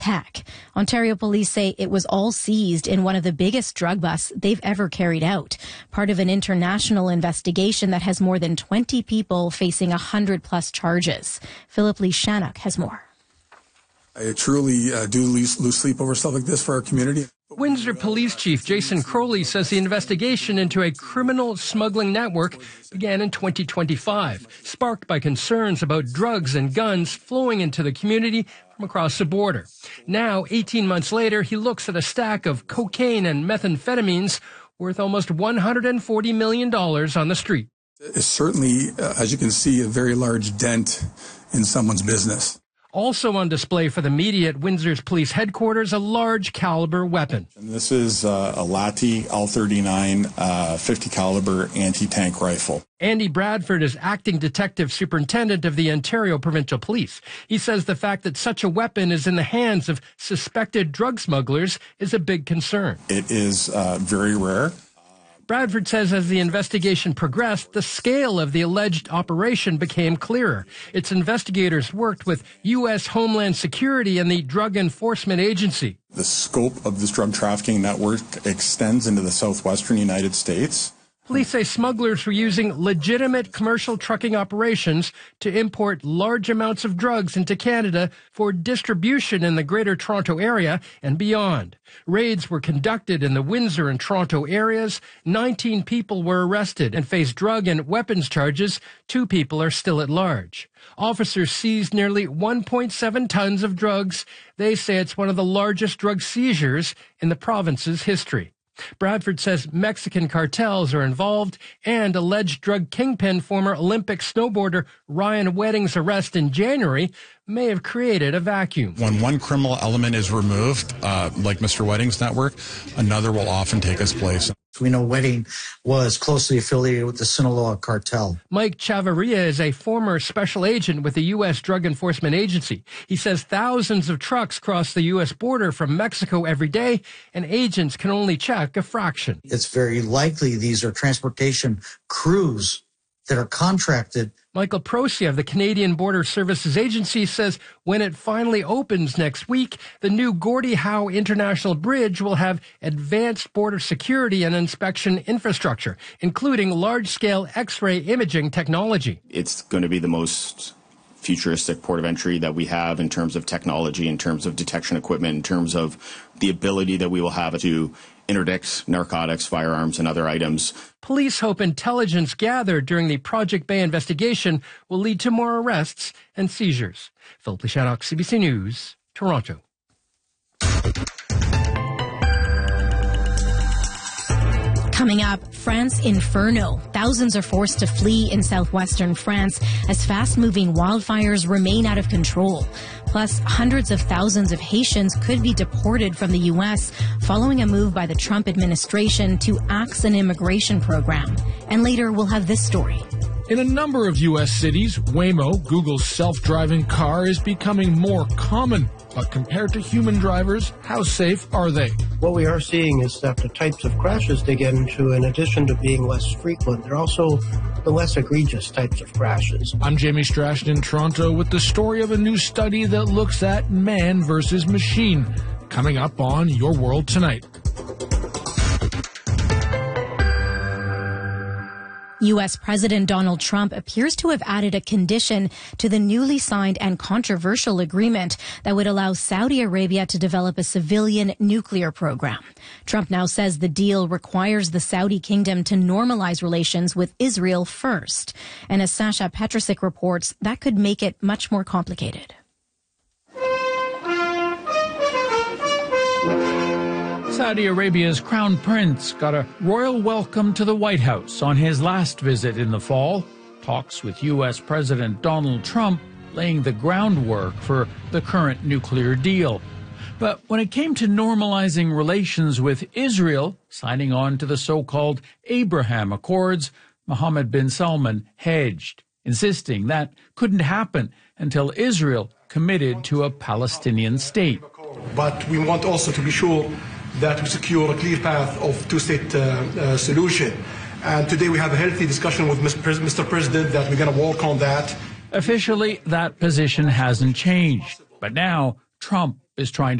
tech. Ontario police say it was all seized in one of the biggest drug busts they've ever carried out, part of an international investigation that has more than 20 people facing 100+ charges. Philip Lee Shannock has more. I truly do lose sleep over stuff like this for our community. Windsor Police Chief Jason Crowley says the investigation into a criminal smuggling network began in 2025, sparked by concerns about drugs and guns flowing into the community from across the border. Now, 18 months later, he looks at a stack of cocaine and methamphetamines worth almost $140 million on the street. It's certainly, as you can see, a very large dent in someone's business. Also on display for the media at Windsor's police headquarters, a large caliber weapon. And this is a Lati L39 50 caliber anti-tank rifle. Andy Bradford is acting detective superintendent of the Ontario Provincial Police. He says the fact that such a weapon is in the hands of suspected drug smugglers is a big concern. It is very rare. Bradford says as the investigation progressed, the scale of the alleged operation became clearer. Its investigators worked with U.S. Homeland Security and the Drug Enforcement Agency. The scope of this drug trafficking network extends into the southwestern United States. Police say smugglers were using legitimate commercial trucking operations to import large amounts of drugs into Canada for distribution in the Greater Toronto Area and beyond. Raids were conducted in the Windsor and Toronto areas. 19 people were arrested and faced drug and weapons charges. 2 people are still at large. Officers seized nearly 1.7 tons of drugs. They say it's one of the largest drug seizures in the province's history. Bradford says Mexican cartels are involved and alleged drug kingpin former Olympic snowboarder Ryan Wedding's arrest in January may have created a vacuum. When one criminal element is removed, like Mr. Wedding's network, another will often take its place. We know Wedding was closely affiliated with the Sinaloa cartel. Mike Chavarria is a former special agent with the U.S. Drug Enforcement Agency. He says thousands of trucks cross the U.S. border from Mexico every day, and agents can only check a fraction. It's very likely these are transportation crews that are contracted. Michael Procy of the Canadian Border Services Agency says when it finally opens next week, the new Gordie Howe International Bridge will have advanced border security and inspection infrastructure, including large-scale X-ray imaging technology. It's going to be the most futuristic port of entry that we have in terms of technology, in terms of detection equipment, in terms of the ability that we will have to interdict narcotics, firearms, and other items. Police hope intelligence gathered during the Project Bay investigation will lead to more arrests and seizures. Philip Lee Shannock, CBC News, Toronto. Coming up, France Inferno. Thousands are forced to flee in southwestern France as fast-moving wildfires remain out of control. Plus, hundreds of thousands of Haitians could be deported from the U.S. following a move by the Trump administration to axe an immigration program. And later, we'll have this story. In a number of U.S. cities, Waymo, Google's self-driving car, is becoming more common. But compared to human drivers, how safe are they? What we are seeing is that the types of crashes they get into, in addition to being less frequent, they're also the less egregious types of crashes. I'm Jamie Strachan in Toronto with the story of a new study that looks at man versus machine. Coming up on Your World Tonight. U.S. President Donald Trump appears to have added a condition to the newly signed and controversial agreement that would allow Saudi Arabia to develop a civilian nuclear program. Trump now says the deal requires the Saudi kingdom to normalize relations with Israel first. And as Sasha Petrusik reports, that could make it much more complicated. Saudi Arabia's Crown Prince got a royal welcome to the White House on his last visit in the fall. Talks with U.S. President Donald Trump laying the groundwork for the current nuclear deal. But when it came to normalizing relations with Israel, signing on to the so-called Abraham Accords, Mohammed bin Salman hedged, insisting that couldn't happen until Israel committed to a Palestinian state. But we want also to be sure that we secure a clear path of two-state solution. And today we have a healthy discussion with Mr. President that we're going to work on that. Officially, that position hasn't changed. But now Trump is trying to